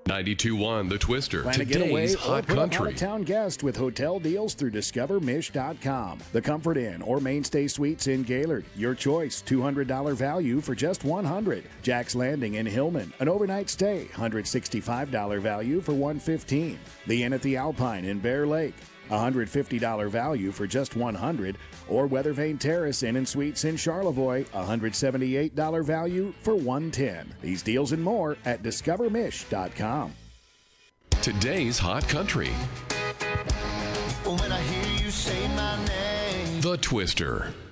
92.1 The Twister. Plan a getaway Today's or hot put up country. out-of-town guest with hotel deals through DiscoverMish.com. The Comfort Inn or Mainstay Suites in Gaylord. Your choice. $200 value for just $100. Jack's Landing in Hillman. An overnight stay. $165 value for $115. The Inn at the Alpine in Bear Lake. $150 value for just $100, or Weathervane Terrace Inn and Suites in Charlevoix, $178 value for $110. These deals and more at DiscoverMish.com. Today's hot country. When I hear you say my name. The Twister.